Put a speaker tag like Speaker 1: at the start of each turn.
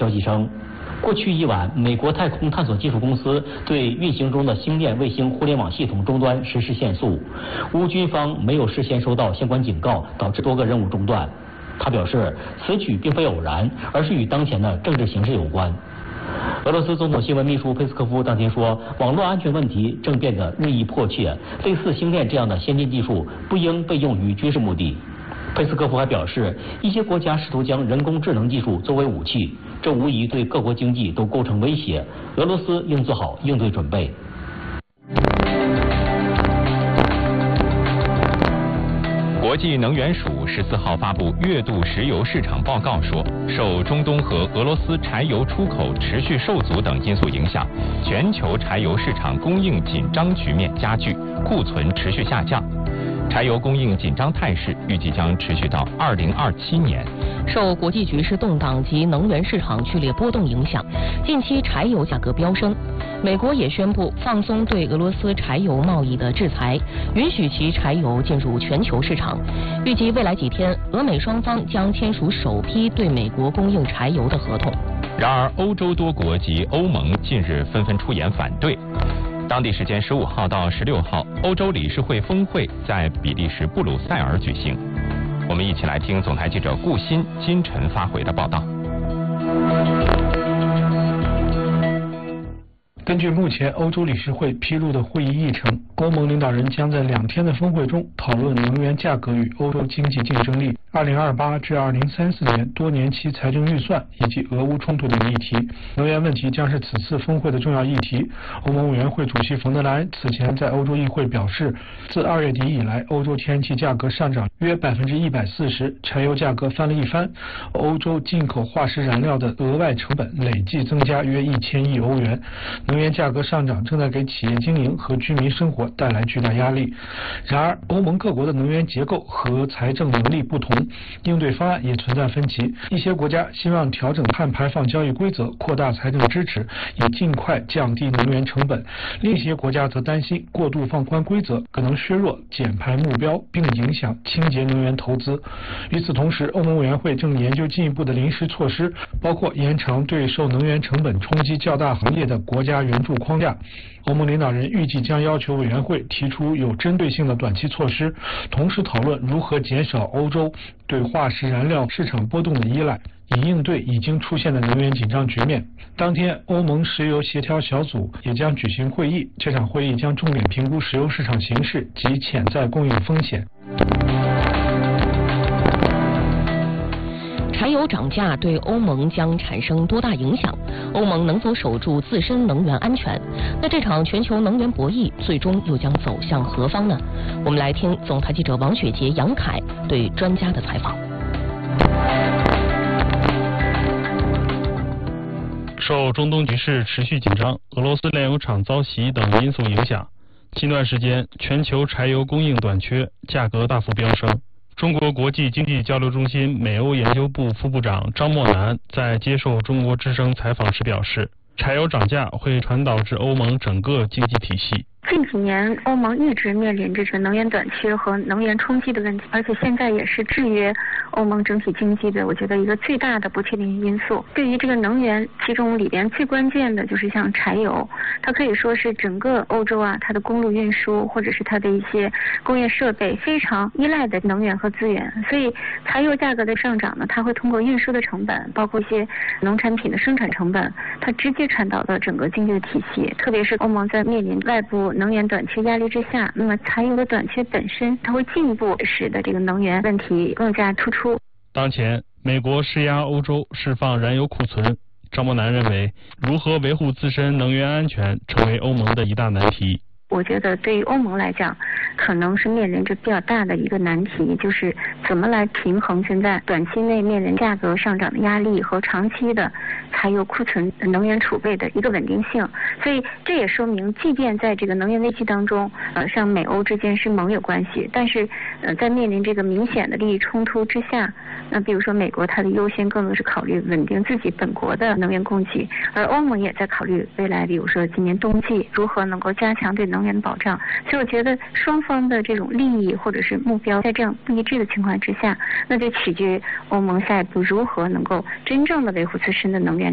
Speaker 1: 消息称，过去一晚，美国太空探索技术公司对运行中的星链卫星互联网系统终端实施限速，乌军方没有事先收到相关警告，导致多个任务中断。他表示，此举并非偶然，而是与当前的政治形势有关。俄罗斯总统新闻秘书佩斯科夫当天说，网络安全问题正变得日益迫切，类似星链这样的先进技术不应被用于军事目的。佩斯科夫还表示，一些国家试图将人工智能技术作为武器，这无疑对各国经济都构成威胁，俄罗斯应做好应对准备。
Speaker 2: 国际能源署14号发布月度石油市场报告说，受中东和俄罗斯柴油出口持续受阻等因素影响，全球柴油市场供应紧张局面加剧，库存持续下降。柴油供应紧张态势预计将持续到2027年。
Speaker 3: 受国际局势动荡及能源市场剧烈波动影响，近期柴油价格飙升。美国也宣布放松对俄罗斯柴油贸易的制裁，允许其柴油进入全球市场。预计未来几天，俄美双方将签署首批对美国供应柴油的合同。
Speaker 2: 然而，欧洲多国及欧盟近日纷纷出言反对。当地时间15号到16号，欧洲理事会峰会在比利时布鲁塞尔举行。我们一起来听总台记者顾鑫、金晨发回的报道。
Speaker 4: 根据目前欧洲理事会披露的会议议程，欧盟领导人将在2天的峰会中讨论能源价格与欧洲经济竞争力、2028至2034年多年期财政预算以及俄乌冲突等议题。能源问题将是此次峰会的重要议题。欧盟委员会主席冯德莱恩此前在欧洲议会表示，自2月底以来，欧洲天然气价格上涨约140%，柴油价格翻了一番，欧洲进口化石燃料的额外成本累计增加约1000亿欧元。能源价格上涨正在给企业经营和居民生活带来巨大压力。然而，欧盟各国的能源结构和财政能力不同，应对方案也存在分歧。一些国家希望调整碳排放交易规则，扩大财政支持，以尽快降低能源成本；另一些国家则担心过度放宽规则可能削弱减排目标，并影响清洁能源投资。与此同时，欧盟委员会正研究进一步的临时措施，包括延长对受能源成本冲击较大行业的国家援助框架。欧盟领导人预计将要求委员会提出有针对性的短期措施，同时讨论如何减少欧洲对化石燃料市场波动的依赖，以应对已经出现的能源紧张局面。当天，欧盟石油协调小组也将举行会议，这场会议将重点评估石油市场形势及潜在供应风险。
Speaker 3: 柴油涨价对欧盟将产生多大影响？欧盟能否守住自身能源安全？那这场全球能源博弈最终又将走向何方呢？我们来听总台记者王雪杰、杨凯对专家的采访。
Speaker 5: 受中东局势持续紧张、俄罗斯炼油厂遭袭等因素影响，近段时间全球柴油供应短缺，价格大幅飙升。中国国际经济交流中心美欧研究部副部长张默南在接受中国之声采访时表示，柴油涨价会传导至欧盟整个经济体系。
Speaker 6: 近几年，欧盟一直面临着能源短缺和能源冲击的问题，而且现在也是制约欧盟整体经济的，我觉得一个最大的不确定因素。对于这个能源，其中里边最关键的就是像柴油，它可以说是整个欧洲啊，它的公路运输或者是它的一些工业设备非常依赖的能源和资源。所以，柴油价格的上涨呢，它会通过运输的成本，包括一些农产品的生产成本，它直接传导到整个经济的体系。特别是欧盟在面临外部能源短缺压力之下，那么柴油的短缺本身，它会进一步使得这个能源问题更加突出。
Speaker 5: 当前，美国施压欧洲释放燃油库存。张默南认为，如何维护自身能源安全，成为欧盟的一大难题。
Speaker 6: 我觉得对于欧盟来讲，可能是面临着比较大的一个难题，就是怎么来平衡现在短期内面临价格上涨的压力和长期的柴油库存能源储备的一个稳定性。所以这也说明，即便在这个能源危机当中，像美欧之间是盟友关系，但是在面临这个明显的利益冲突之下，那比如说美国它的优先更多是考虑稳定自己本国的能源供给，而欧盟也在考虑未来，比如说今年冬季如何能够加强对能源保障。所以我觉得双方的这种利益或者是目标在这样不一致的情况之下，那就取决于欧盟下一步如何能够真正的维护自身的能源